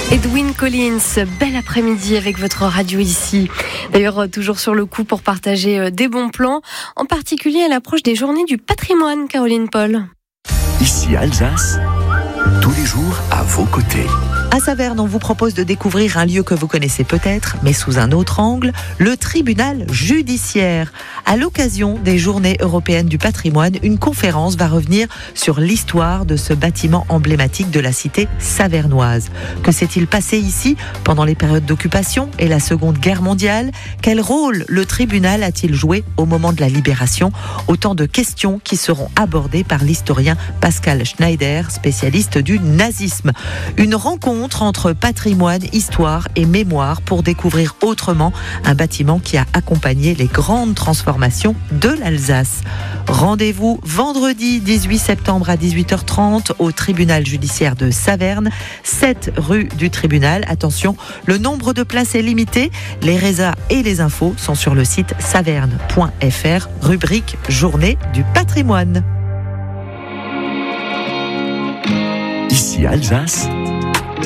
Edwyn Collins, bel après-midi avec votre radio ici. D'ailleurs, toujours sur le coup pour partager des bons plans, en particulier à l'approche des journées du patrimoine, Caroline Paul. Ici Alsace, tous les jours à vos côtés. À Saverne, on vous propose de découvrir un lieu que vous connaissez peut-être, mais sous un autre angle, le tribunal judiciaire. À l'occasion des Journées européennes du patrimoine, une conférence va revenir sur l'histoire de ce bâtiment emblématique de la cité savernoise. Que s'est-il passé ici pendant les périodes d'occupation et la Seconde Guerre mondiale ? Quel rôle le tribunal a-t-il joué au moment de la libération ? Autant de questions qui seront abordées par l'historien Pascal Schneider, spécialiste du nazisme. Une rencontre entre patrimoine, histoire et mémoire pour découvrir autrement un bâtiment qui a accompagné les grandes transformations de l'Alsace. Rendez-vous vendredi 18 septembre à 18h30 au tribunal judiciaire de Saverne, 7 rue du tribunal. Attention, le nombre de places est limité. Les résas et les infos sont sur le site saverne.fr, rubrique Journée du patrimoine. Ici Alsace,